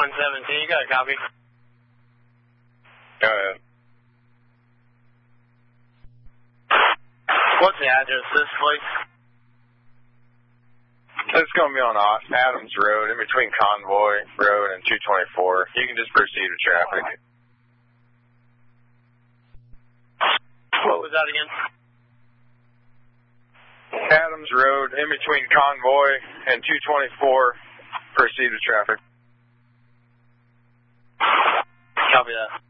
117, you got a copy? Go ahead. What's the address of this place? It's going to be on Adams Road, in between Convoy Road and 224. You can just proceed with traffic. What was that again? Adams Road, in between Convoy and 224. Proceed with traffic. Copy that.